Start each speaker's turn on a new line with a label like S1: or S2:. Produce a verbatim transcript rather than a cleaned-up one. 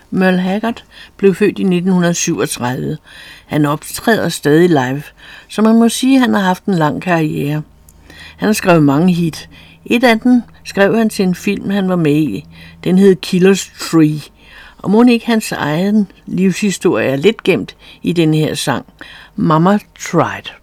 S1: Merle Haggard blev født i nitten syvogtredive. Han optræder stadig live, så man må sige, at han har haft en lang karriere. Han har skrevet mange hit. Et af dem skrev han til en film, han var med i. Den hed Killer's Tree. Og må ikke hans egen livshistorie er lidt gemt i den her sang. Mama Tried.